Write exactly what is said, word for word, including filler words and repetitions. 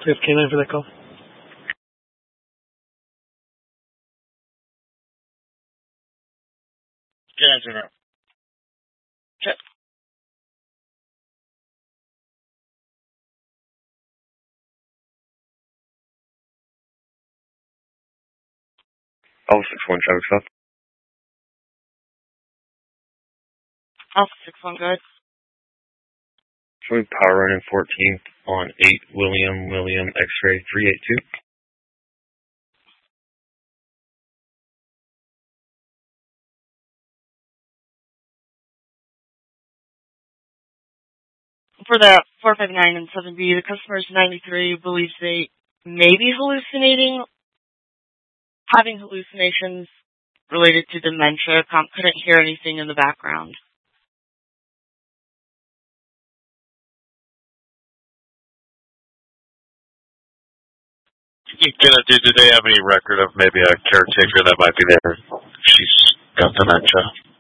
Thanks, K nine, for that call. Good afternoon. Okay. Alpha six one, traffic stop. Alpha six one, good. Showing power running fourteenth on eight William William X-ray three eight two. For the four five nine and seven B, the customer is ninety-three, believes they may be hallucinating, having hallucinations related to dementia. Comp couldn't hear anything in the background. Gonna do, do they have any record of maybe a caretaker that might be there? She's got dementia.